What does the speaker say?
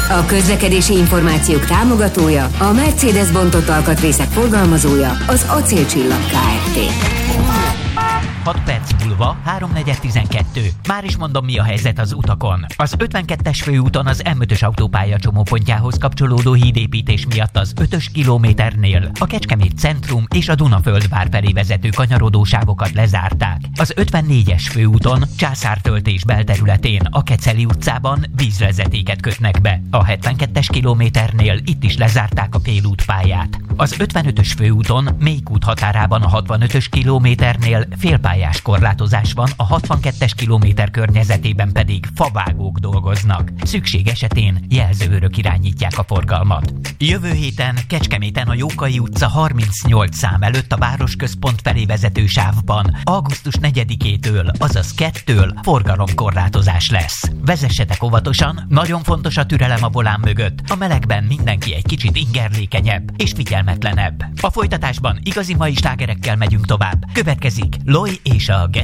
A közlekedési információk támogatója, a Mercedes bontott alkatrészek forgalmazója, az Acélcsillag Kft. 6 perc múlva, 3:412. Már is mondom, mi a helyzet az utakon. Az 52-es főúton az M5-ös autópálya csomópontjához kapcsolódó hídépítés miatt az 5-ös kilométernél a Kecskemét centrum és a Dunaföldvár felé vezető kanyarodósávokat lezárták. Az 54-es főúton Császártöltés belterületén a Keceli utcában vízvezetéket kötnek be. A 72-es kilométernél itt is lezárták a félútpályát. Az 55-ös főúton Mékút határában a 65-ös kilométernél félpályás korlátozás van, a 62-es kilométer környezetében pedig favágók dolgoznak. Szükség esetén jelzőőrök irányítják a forgalmat. Jövő héten Kecskeméten a Jókai utca 38 szám előtt a városközpont felé vezető sávban augusztus 4-től, azaz 2-től forgalomkorlátozás lesz. Vezessetek óvatosan, nagyon fontos a türelem a volán mögött. A melegben mindenki egy kicsit ingerlékenyebb és figyelmetlenebb. A folytatásban igazi mai slágerekkel megyünk tovább. Következik Loj és a